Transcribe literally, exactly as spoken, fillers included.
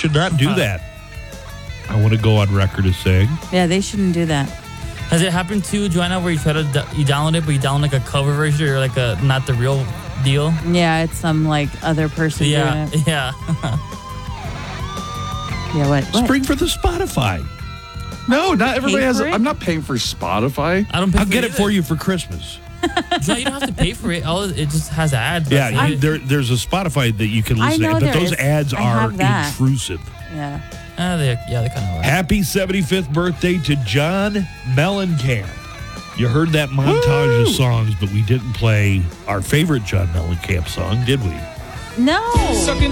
should not do that. I want to go on record as saying. Yeah, they shouldn't do that. Has it happened to you, Joanna, where you try to you download it, but you download like a cover version or like a not the real deal? Yeah, it's some like other person Yeah, doing it. yeah. Yeah, what? what? Spring for the Spotify. No, not everybody Pay has. for A, it? I'm not paying for Spotify. I don't pay I'll for get it either. for you for Christmas. No, you don't have to pay for it. All it just has ads. Yeah, That's you, it. there, there's a Spotify that you can I listen know to, but there those is. ads I are have that. intrusive. Yeah. Uh, they, yeah, they kind of are. Happy seventy-fifth birthday to John Mellencamp. You heard that montage Woo! of songs, but we didn't play our favorite John Mellencamp song, did we? No. Sucking